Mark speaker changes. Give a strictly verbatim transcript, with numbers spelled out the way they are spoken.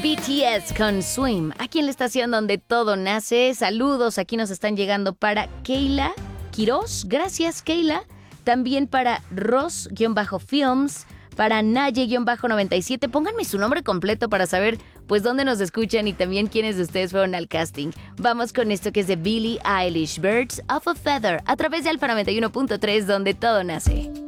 Speaker 1: B T S con Swim, aquí en la estación donde todo nace. Saludos, aquí nos están llegando para Keila Quiroz, gracias Keila. También para Ross-Films, para Naye-noventa y siete. Pónganme su nombre completo para saber pues dónde nos escuchan y también quiénes de ustedes fueron al casting. Vamos con esto que es de Billie Eilish, Birds of a Feather, a través de Alfa noventa y uno punto tres, donde todo nace.